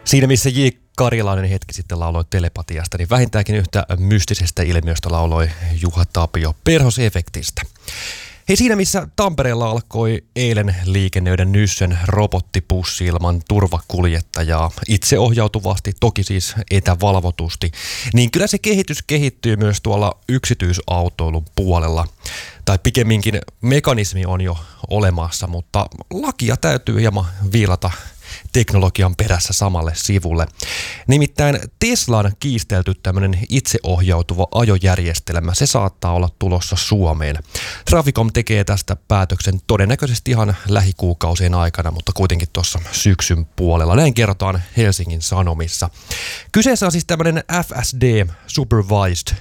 Siinä missä J. Karjalainen hetki sitten lauloi telepatiasta, niin vähintäänkin yhtä mystisestä ilmiöstä lauloi Juha Tapio Perhosefektistä. Hei, siinä missä Tampereella alkoi eilen liikennöidä Nyssen robottipussi ilman turvakuljettajaa itseohjautuvasti, toki siis etävalvotusti, niin kyllä se kehitys kehittyy myös tuolla yksityisautoilun puolella. Tai pikemminkin mekanismi on jo olemassa, mutta lakia täytyy hieman viilata teknologian perässä samalle sivulle. Nimittäin Teslan kiistelty tämmöinen itseohjautuva ajojärjestelmä, se saattaa olla tulossa Suomeen. Traficom tekee tästä päätöksen todennäköisesti ihan lähikuukausien aikana, mutta kuitenkin tuossa syksyn puolella. Näin kerrotaan Helsingin Sanomissa. Kyseessä on siis tämmöinen FSD Supervised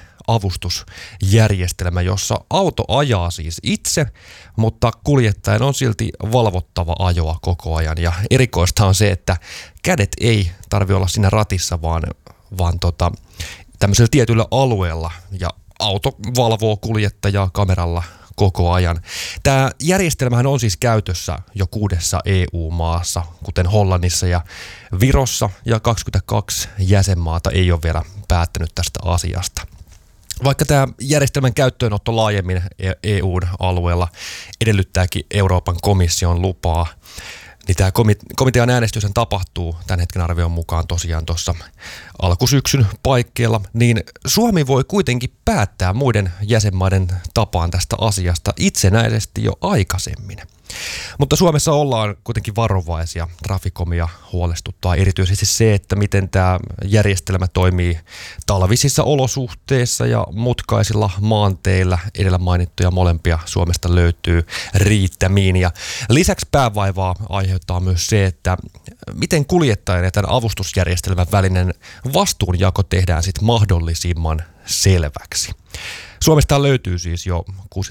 avustusjärjestelmä, jossa auto ajaa siis itse, mutta kuljettajan on silti valvottava ajoa koko ajan. Ja erikoista on se, että kädet ei tarvitse olla siinä ratissa, vaan tämmöisellä tietyllä alueella, ja auto valvoo kuljettajaa kameralla koko ajan. Tämä järjestelmähän on siis käytössä jo 6 EU-maassa, kuten Hollannissa ja Virossa, ja 22 jäsenmaata ei ole vielä päättänyt tästä asiasta. Vaikka tämä järjestelmän käyttöönotto laajemmin EUn alueella edellyttääkin Euroopan komission lupaa, niin tämä komitean äänestys tapahtuu tämän hetken arvion mukaan tosiaan tuossa alkusyksyn paikkeilla, niin Suomi voi kuitenkin päättää muiden jäsenmaiden tapaan tästä asiasta itsenäisesti jo aikaisemmin. Mutta Suomessa ollaan kuitenkin varovaisia. Traficomia huolestuttaa erityisesti se, että miten tämä järjestelmä toimii talvisissa olosuhteissa ja mutkaisilla maanteillä. Edellä mainittuja molempia Suomesta löytyy riittämiin. Ja lisäksi päävaivaa aiheuttaa myös se, että miten kuljettajan ja tämän avustusjärjestelmän välinen vastuunjako tehdään sitten mahdollisimman selväksi. Suomesta löytyy siis jo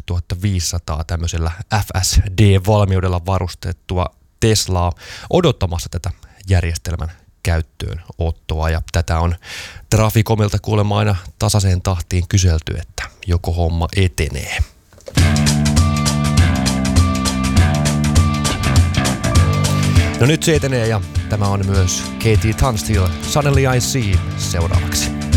6500 tämmöisellä FSD-valmiudella varustettua Teslaa odottamassa tätä järjestelmän käyttöönottoa. Ja tätä on Traficomilta kuulemma aina tasaiseen tahtiin kyselty, että joko homma etenee. No nyt se etenee, ja tämä on myös Katie Tunstall, Suddenly I See seuraavaksi.